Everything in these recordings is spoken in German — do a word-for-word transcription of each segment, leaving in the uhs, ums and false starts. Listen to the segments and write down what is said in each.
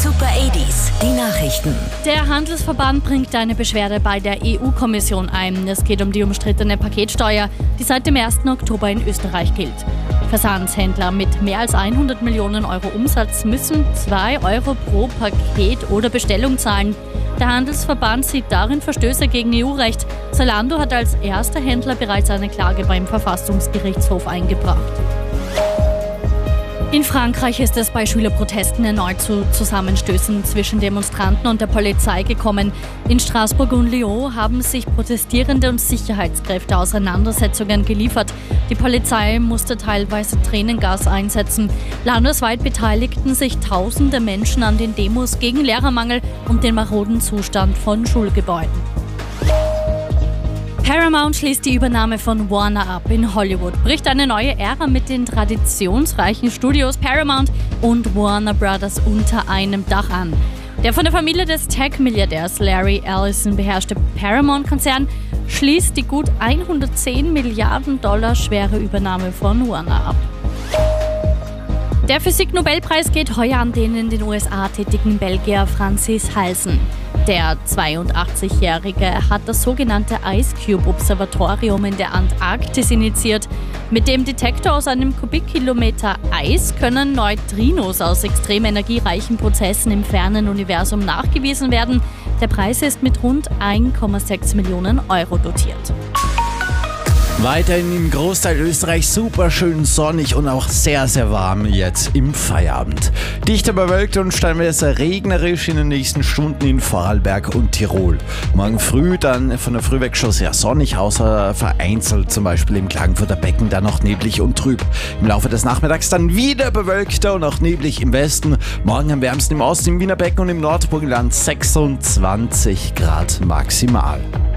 Super achtziger, die Nachrichten. Der Handelsverband bringt eine Beschwerde bei der E U-Kommission ein. Es geht um die umstrittene Paketsteuer, die seit dem ersten Oktober in Österreich gilt. Versandhändler mit mehr als hundert Millionen Euro Umsatz müssen zwei Euro pro Paket oder Bestellung zahlen. Der Handelsverband sieht darin Verstöße gegen E U-Recht. Zalando hat als erster Händler bereits eine Klage beim Verfassungsgerichtshof eingebracht. In Frankreich ist es bei Schülerprotesten erneut zu Zusammenstößen zwischen Demonstranten und der Polizei gekommen. In Straßburg und Lyon haben sich Protestierende und Sicherheitskräfte Auseinandersetzungen geliefert. Die Polizei musste teilweise Tränengas einsetzen. Landesweit beteiligten sich tausende Menschen an den Demos gegen Lehrermangel und den maroden Zustand von Schulgebäuden. Paramount schließt die Übernahme von Warner ab. In Hollywood bricht eine neue Ära mit den traditionsreichen Studios Paramount und Warner Brothers unter einem Dach an. Der von der Familie des Tech-Milliardärs Larry Ellison beherrschte Paramount-Konzern schließt die gut hundertzehn Milliarden Dollar schwere Übernahme von Warner ab. Der Physik-Nobelpreis geht heuer an den in den U S A tätigen Belgier Francis Halsen. Der zweiundachtzigjährige hat das sogenannte Ice Cube Observatorium in der Antarktis initiiert. Mit dem Detektor aus einem Kubikkilometer Eis können Neutrinos aus extrem energiereichen Prozessen im fernen Universum nachgewiesen werden. Der Preis ist mit rund eins Komma sechs Millionen Euro dotiert. Weiterhin im Großteil Österreichs super schön sonnig und auch sehr, sehr warm jetzt im Feierabend. Dichter bewölkt und stellenweise regnerisch in den nächsten Stunden in Vorarlberg und Tirol. Morgen früh dann von der Früh weg schon sehr sonnig, außer vereinzelt zum Beispiel im Klagenfurter Becken dann noch neblig und trüb. Im Laufe des Nachmittags dann wieder bewölkter und auch neblig im Westen. Morgen am wärmsten im Osten, im Wiener Becken und im Nordburgenland sechsundzwanzig Grad maximal.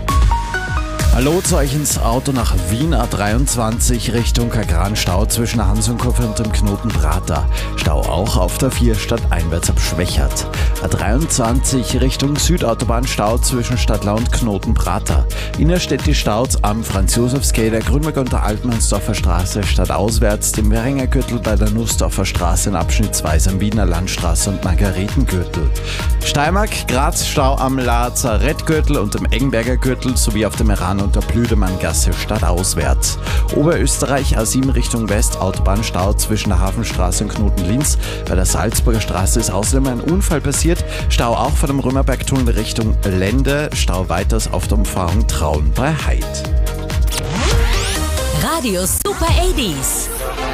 Hallo zu euch ins Auto nach Wien, A dreiundzwanzig Richtung Kagran, Stau zwischen Hansjörnkurve und dem Knoten Prater. Stau auch auf der vier stadteinwärts ab Schwächert. A dreiundzwanzig Richtung Südautobahn, Stau zwischen Stadtlau und Knoten Prater. Innerstädtisch Staus am Franz-Josefs-Quai, der Grünberg und der Altmannsdorfer Straße stadtauswärts, dem Währinger Gürtel bei der Nussdorfer Straße in abschnittsweise am Wiener Landstraße und Margaretengürtel. Steiermark, Graz, Stau am Lazarettgürtel und dem Eggenberger Gürtel sowie auf dem Meran und der Blüdemanngasse stadtauswärts. Oberösterreich A sieben Richtung West, Autobahnstau zwischen der Hafenstraße und Knoten-Linz. Bei der Salzburger Straße ist außerdem ein Unfall passiert. Stau auch vor dem Römerbergtunnel Richtung Lende. Stau weiters auf der Umfahrung Traun bei Heid. Radio Super achtziger.